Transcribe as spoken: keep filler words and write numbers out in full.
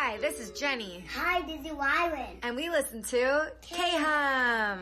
Hi, this is Jenny. Hi, this is Wyron. And we listen to K-Hum.